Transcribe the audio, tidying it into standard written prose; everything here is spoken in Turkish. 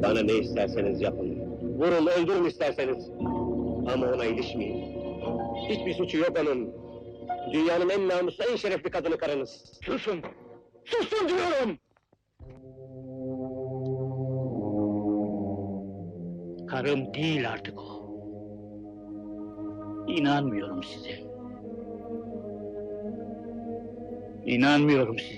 Bana ne isterseniz yapın. Vurun, öldürün isterseniz. Ama ona ilişmeyin. Hiçbir suçu yok onun. Dünyanın en namuslu, en şerefli kadını karınız. Susun! Susun diyorum! Karım değil artık o. İnanmıyorum size. İnanmıyorum size.